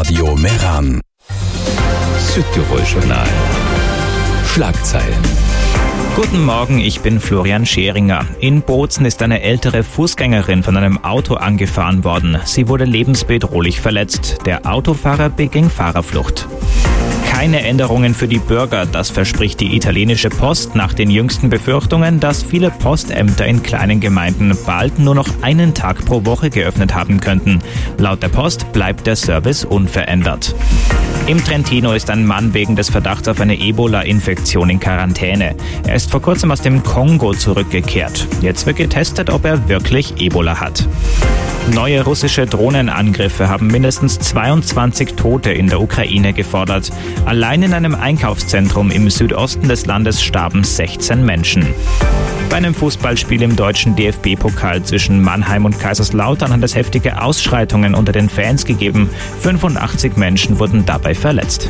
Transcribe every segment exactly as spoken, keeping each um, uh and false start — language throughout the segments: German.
Stadtradio Meran. Südtirol-Journal. Schlagzeilen. Guten Morgen, ich bin Florian Scheringer. In Bozen ist eine ältere Fußgängerin von einem Auto angefahren worden. Sie wurde lebensbedrohlich verletzt. Der Autofahrer beging Fahrerflucht. Keine Änderungen für die Bürger, das verspricht die italienische Post nach den jüngsten Befürchtungen, dass viele Postämter in kleinen Gemeinden bald nur noch einen Tag pro Woche geöffnet haben könnten. Laut der Post bleibt der Service unverändert. Im Trentino ist ein Mann wegen des Verdachts auf eine Ebola-Infektion in Quarantäne. Er ist vor kurzem aus dem Kongo zurückgekehrt. Jetzt wird getestet, ob er wirklich Ebola hat. Neue russische Drohnenangriffe haben mindestens zweiundzwanzig Tote in der Ukraine gefordert. Allein in einem Einkaufszentrum im Südosten des Landes starben sechzehn Menschen. Bei einem Fußballspiel im deutschen D F B-Pokal zwischen Mannheim und Kaiserslautern hat es heftige Ausschreitungen unter den Fans gegeben. fünfundachtzig Menschen wurden dabei verletzt.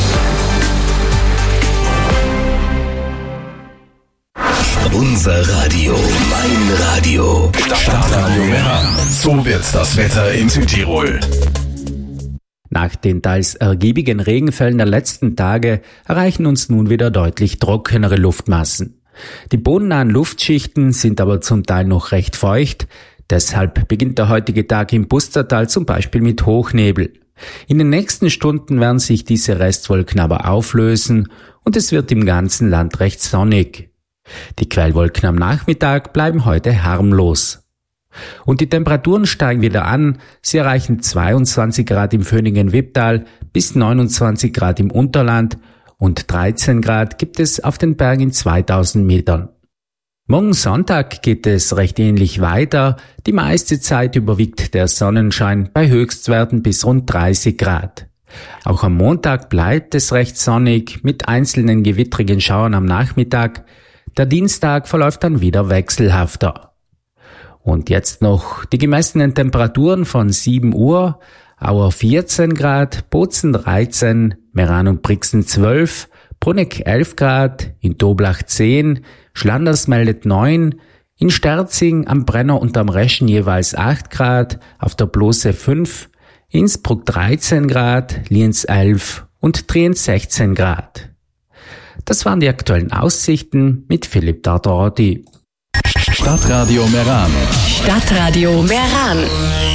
Unser Radio, mein Radio. Stadtradio Meran. So wird das Wetter in Südtirol. Nach den teils ergiebigen Regenfällen der letzten Tage erreichen uns nun wieder deutlich trockenere Luftmassen. Die bodennahen Luftschichten sind aber zum Teil noch recht feucht. Deshalb beginnt der heutige Tag im Pustertal zum Beispiel mit Hochnebel. In den nächsten Stunden werden sich diese Restwolken aber auflösen und es wird im ganzen Land recht sonnig. Die Quellwolken am Nachmittag bleiben heute harmlos. Und die Temperaturen steigen wieder an. Sie erreichen zweiundzwanzig Grad im Föhningen-Wipptal bis neunundzwanzig Grad im Unterland und dreizehn Grad gibt es auf den Bergen zweitausend Metern. Morgen Sonntag geht es recht ähnlich weiter. Die meiste Zeit überwiegt der Sonnenschein bei Höchstwerten bis rund dreißig Grad. Auch am Montag bleibt es recht sonnig mit einzelnen gewittrigen Schauern am Nachmittag. Der Dienstag verläuft dann wieder wechselhafter. Und jetzt noch die gemessenen Temperaturen von sieben Uhr. Auer vierzehn Grad, Bozen dreizehn, Meran und Brixen zwölf, Bruneck elf Grad, in Toblach zehn, Schlanders meldet neun, in Sterzing am Brenner und am Reschen jeweils acht Grad, auf der Blose fünf, Innsbruck dreizehn Grad, Lienz elf und Triens sechzehn Grad. Das waren die aktuellen Aussichten mit Philipp Dardotti. Stadtradio Meran. Stadtradio Meran.